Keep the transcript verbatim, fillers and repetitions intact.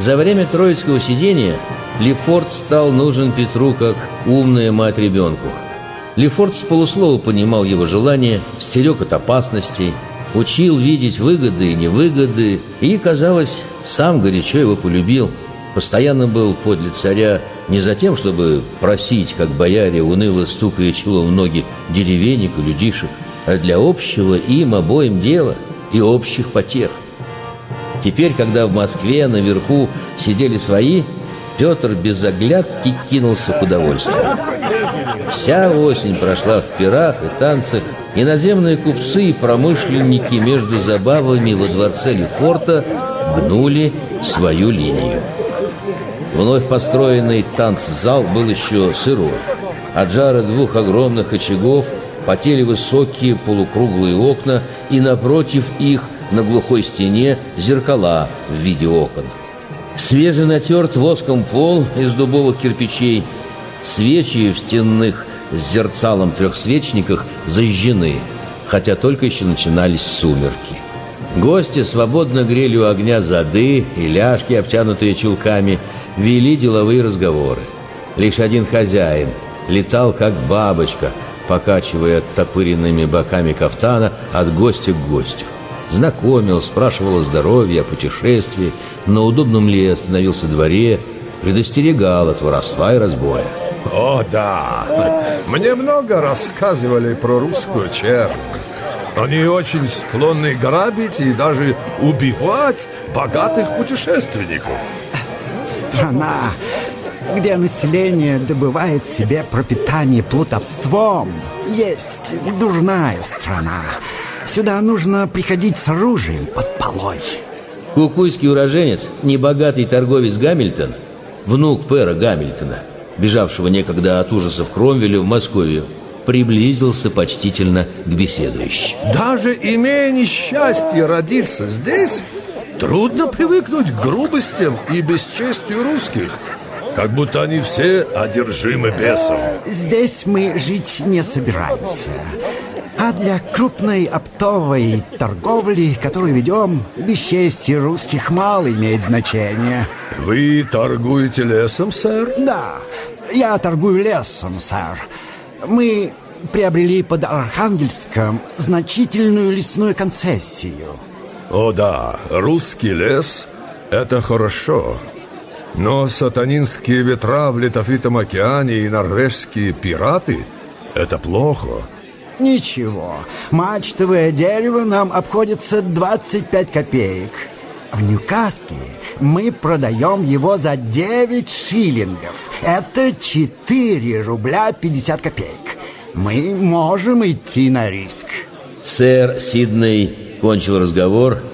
За время троицкого сидения Лефорт стал нужен Петру как умная мать ребенку. Лефорт с полуслова понимал его желания, стерег от опасностей, учил видеть выгоды и невыгоды и, казалось, сам горячо его полюбил. Постоянно был подле царя не за тем, чтобы просить, как бояре, уныло стукая челом в ноги деревенек и людишек, а для общего им обоим дела и общих потех. Теперь, когда в Москве наверху сидели свои, Петр без оглядки кинулся к удовольствию. Вся осень прошла в пирах и танцах. Иноземные купцы и промышленники между забавами во дворце Лефорта гнули свою линию. Вновь построенный танцзал был еще сырой. От жара двух огромных очагов потели высокие полукруглые окна, и напротив их на глухой стене зеркала в виде окон. Свеженатерт воском пол из дубовых кирпичей. Свечи в стенных с зерцалом трехсвечниках зажжены, хотя только еще начинались сумерки. Гости свободно грели у огня зады и ляжки, обтянутые чулками, вели деловые разговоры. Лишь один хозяин летал, как бабочка, покачивая оттопыренными боками кафтана от гостя к гостю. Знакомил, спрашивал о здоровье, о путешествии, на удобном ли остановился дворе, предостерегал от воровства и разбоя. О, да! Мне много рассказывали про русскую чернь. Они очень склонны грабить и даже убивать богатых путешественников. Страна, где население добывает себе пропитание плутовством, есть дурная страна. Сюда нужно приходить с оружием под полой. Кукуйский уроженец, небогатый торговец Гамильтон, внук Пэра Гамильтона, бежавшего некогда от ужасов Кромвеля в Москву, приблизился почтительно к беседующим. Даже имея несчастье родиться здесь, трудно привыкнуть к грубостям и бесчестию русских, как будто они все одержимы бесом. Здесь мы жить не собираемся. А для крупной оптовой торговли, которую ведем, бесчестие русских мало имеет значения. Вы торгуете лесом, сэр? Да, я торгую лесом, сэр. Мы приобрели под Архангельском значительную лесную концессию. О да, русский лес – это хорошо. Но сатанинские ветра в Летовитом океане и норвежские пираты – это плохо. Ничего, мачтовое дерево нам обходится двадцать пять копеек. В Ньюкасле мы продаем его за девять шиллингов. Это четыре рубля пятьдесят копеек. Мы можем идти на риск. Сэр Сидней кончил разговор